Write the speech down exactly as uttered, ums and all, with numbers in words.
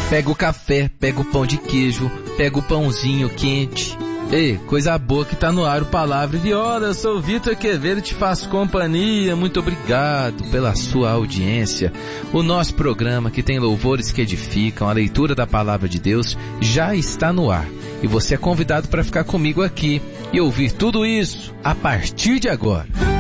Pega o café, pega o pão de queijo, pega o pãozinho quente. Ei, coisa boa que tá no ar o Palavra de Hora. Eu sou o Vitor Quevedo, te faço companhia. Muito obrigado pela sua audiência. O nosso programa, que tem louvores que edificam, a leitura da Palavra de Deus, já está no ar. E você é convidado para ficar comigo aqui e ouvir tudo isso a partir de agora.